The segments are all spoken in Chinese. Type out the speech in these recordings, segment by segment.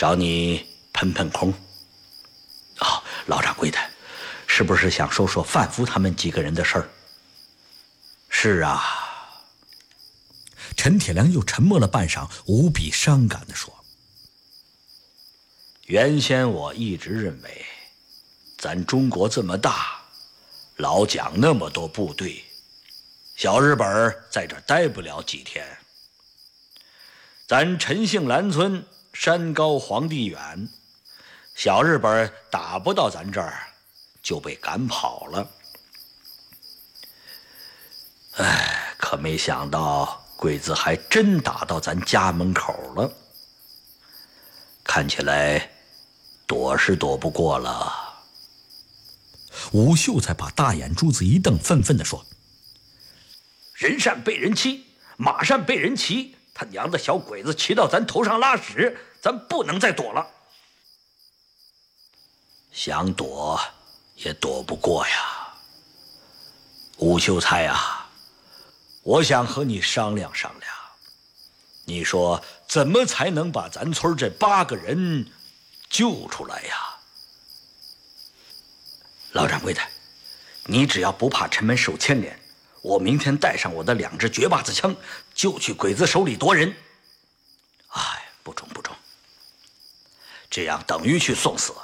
找你喷喷空。哦，老掌柜的，是不是想说说范福他们几个人的事儿？是啊。 陈铁良又沉默了半晌，无比伤感地说： 原先我一直认为，咱中国这么大，老蒋那么多部队，小日本在这待不了几天。咱陈姓兰村山高皇帝远，小日本打不到咱这儿，就被赶跑了。哎，可没想到鬼子还真打到咱家门口了，看起来躲是躲不过了。 武秀才把大眼珠子一瞪，愤愤地说： 人善被人欺，马善被人骑，他娘的小鬼子骑到咱头上拉屎，咱不能再躲了。想躲也躲不过呀。武秀才呀，我想和你商量商量，你说怎么才能把咱村这8个人救出来呀？老掌柜的，你只要不怕陈门受牵连，我明天带上我的2支绝把子枪，就去鬼子手里夺人。哎，不中，这样等于去送死。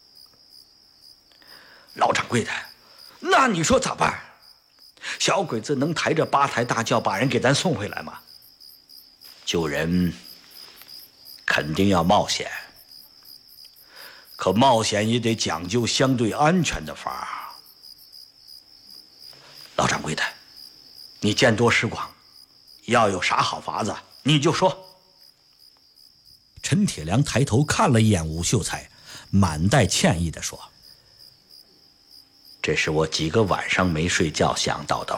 老掌柜的，那你说咋办？小鬼子能抬着8抬大轿把人给咱送回来吗？救人肯定要冒险，可冒险也得讲究相对安全的法儿。老掌柜的，你见多识广，要有啥好法子你就说。 陈铁良抬头看了一眼武秀才，满带歉意地说： 这是我几个晚上没睡觉想到的